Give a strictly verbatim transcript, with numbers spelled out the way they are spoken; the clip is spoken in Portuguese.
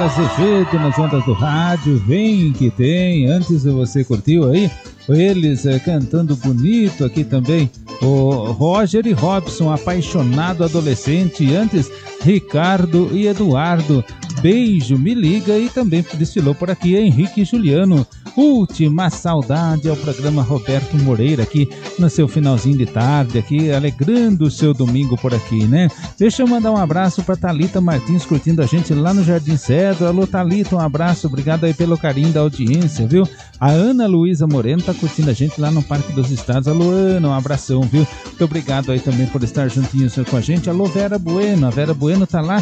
Azevedo nas ondas do rádio, vem que tem. Antes você curtiu aí eles é, cantando bonito aqui também, o Roger e Robson, apaixonado adolescente. Antes, Ricardo e Eduardo, beijo, me liga. E também desfilou por aqui Henrique e Juliano, última saudade ao programa Roberto Moreira, aqui no seu finalzinho de tarde, aqui alegrando o seu domingo por aqui, né? Deixa eu mandar um abraço para Thalita Martins, curtindo a gente lá no Jardim Cedro. Alô, Thalita, um abraço, obrigado aí pelo carinho da audiência, viu? A Ana Luísa Moreno tá curtindo a gente lá no Parque dos Estados. Alô, Ana, um abração, viu? Muito obrigado aí também por estar juntinhos com a gente. Alô, Vera Bueno, a Vera Bueno tá lá